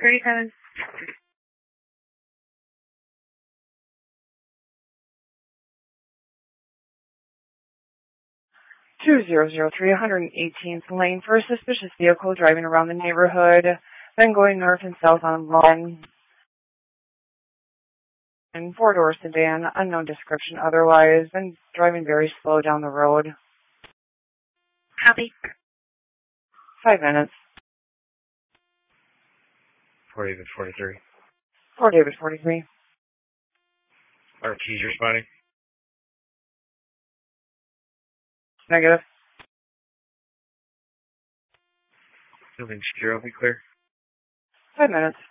37. 2003 118th Lane for a suspicious vehicle driving around the neighborhood, then going north and south on Long. And four-door sedan, unknown description otherwise, then driving very slow down the road. Copy. 5 minutes. For David 43. For David 43. Our keys responding. Negative. Building secure, will be clear. 5 minutes.